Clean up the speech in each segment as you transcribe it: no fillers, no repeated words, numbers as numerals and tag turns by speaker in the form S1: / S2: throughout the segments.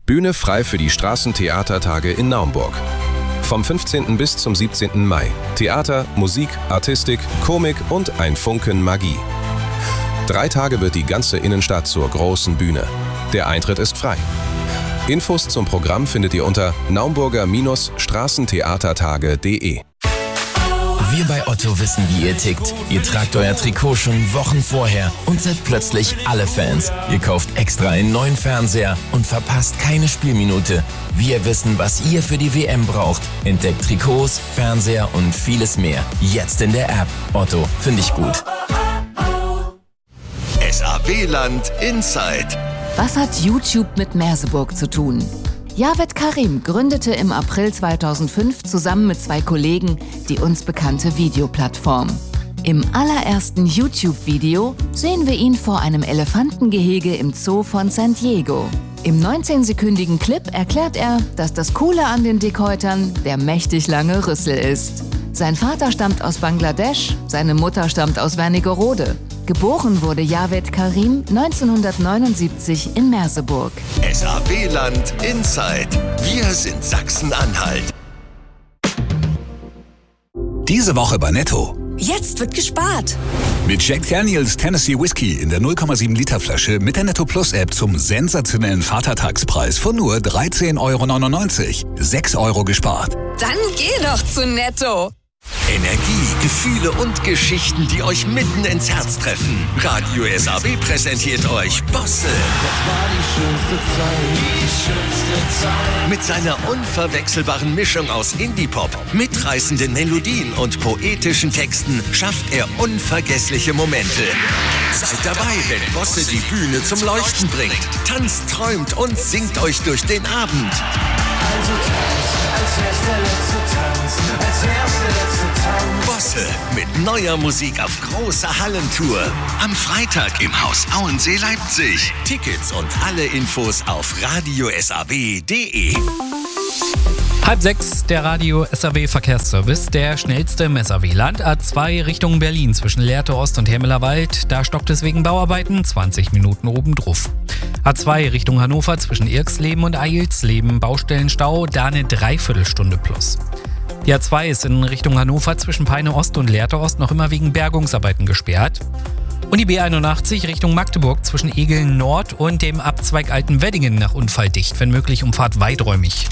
S1: Bühne frei für die Straßentheatertage in Naumburg. Vom 15. bis zum 17. Mai. Theater, Musik, Artistik, Komik und ein Funken Magie. 3 Tage wird die ganze Innenstadt zur großen Bühne. Der Eintritt ist frei. Infos zum Programm findet ihr unter naumburger-straßentheatertage.de.
S2: Wir bei Otto wissen, wie ihr tickt. Ihr tragt euer Trikot schon Wochen vorher und seid plötzlich alle Fans. Ihr kauft extra einen neuen Fernseher und verpasst keine Spielminute. Wir wissen, was ihr für die WM braucht. Entdeckt Trikots, Fernseher und vieles mehr. Jetzt in der App. Otto, finde ich gut.
S3: SAW-Land Inside.
S4: Was hat YouTube mit Merseburg zu tun? Javed Karim gründete im April 2005 zusammen mit 2 Kollegen die uns bekannte Videoplattform. Im allerersten YouTube-Video sehen wir ihn vor einem Elefantengehege im Zoo von San Diego. Im 19-sekündigen Clip erklärt er, dass das Coole an den Dickhäutern der mächtig lange Rüssel ist. Sein Vater stammt aus Bangladesch, seine Mutter stammt aus Wernigerode. Geboren wurde Javed Karim 1979 in Merseburg.
S3: SAW-Land Inside. Wir sind Sachsen-Anhalt.
S5: Diese Woche bei Netto.
S6: Jetzt wird gespart.
S5: Mit Jack Daniels Tennessee Whiskey in der 0,7 Liter Flasche mit der Netto Plus App zum sensationellen Vatertagspreis von nur 13,99 €. 6 € gespart.
S6: Dann geh doch zu Netto.
S3: Energie, Gefühle und Geschichten, die euch mitten ins Herz treffen. Radio SAW präsentiert euch Bosse.
S7: Das war die schönste Zeit.
S3: Mit seiner unverwechselbaren Mischung aus Indie-Pop, mitreißenden Melodien und poetischen Texten schafft er unvergessliche Momente. Seid dabei, wenn Bosse die Bühne zum Leuchten bringt. Tanzt, träumt und singt euch durch den Abend.
S7: Also tanz, als wär's der letzte Tanz, als wär's der letzte Tanz.
S3: Bosse mit neuer Musik auf großer Hallentour. Am Freitag im Haus Auensee Leipzig. Tickets und alle Infos auf radiosaw.de.
S8: 5:30, der Radio SAW Verkehrsservice, der schnellste im SAW-Land. A2 Richtung Berlin zwischen Lehrte Ost und Hermelerwald. Da stockt es wegen Bauarbeiten, 20 Minuten obendrauf. A2 Richtung Hannover zwischen Irksleben und Eilsleben. Baustellenstau, da eine Dreiviertelstunde plus. Die A2 ist in Richtung Hannover zwischen Peine Ost und Lehrte Ost noch immer wegen Bergungsarbeiten gesperrt. Und die B81 Richtung Magdeburg zwischen Egeln Nord und dem Abzweig Altenweddingen nach Unfall dicht, wenn möglich Umfahrt weiträumig.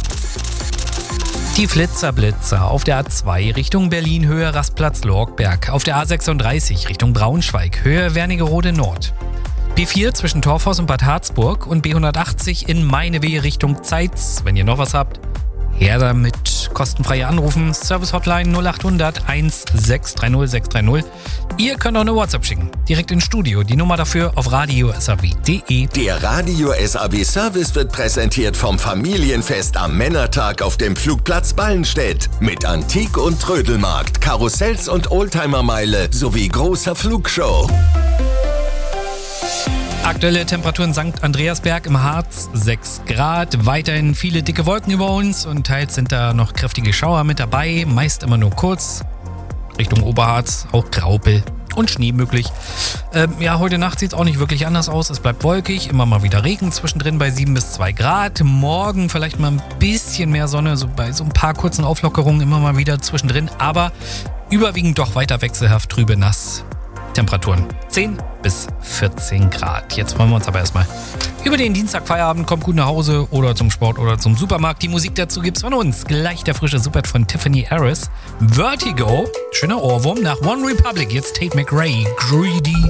S8: Die Flitzer-Blitzer auf der A2 Richtung Berlin Höhe Rastplatz-Lorgberg, auf der A36 Richtung Braunschweig Höhe Wernigerode Nord. B4 zwischen Torfhaus und Bad Harzburg und B180 in Meinewehe Richtung Zeitz. Wenn ihr noch was habt, her damit. Kostenfreie Anrufen, Service-Hotline 0800 1630 630. Ihr könnt auch eine WhatsApp schicken, direkt ins Studio. Die Nummer dafür auf radiosaw.de.
S3: Der Radio SAW Service wird präsentiert vom Familienfest am Männertag auf dem Flugplatz Ballenstedt. Mit Antik- und Trödelmarkt, Karussells und Oldtimermeile sowie großer Flugshow.
S8: Aktuelle Temperaturen St. Andreasberg im Harz 6 Grad. Weiterhin viele dicke Wolken über uns und teils sind da noch kräftige Schauer mit dabei. Meist immer nur kurz. Richtung Oberharz auch Graupel und Schnee möglich. Heute Nacht sieht es auch nicht wirklich anders aus. Es bleibt wolkig, immer mal wieder Regen zwischendrin bei 7 bis 2 Grad. Morgen vielleicht mal ein bisschen mehr Sonne, so bei so ein paar kurzen Auflockerungen immer mal wieder zwischendrin. Aber überwiegend doch weiter wechselhaft, trübe, nass. Temperaturen 10 bis 14 Grad. Jetzt freuen wir uns aber erstmal über den Dienstagfeierabend. Kommt gut nach Hause oder zum Sport oder zum Supermarkt. Die Musik dazu gibt's von uns. Gleich der frische Super von Tiffany Harris. Vertigo. Schöner Ohrwurm nach One Republic. Jetzt Tate McRae. Greedy.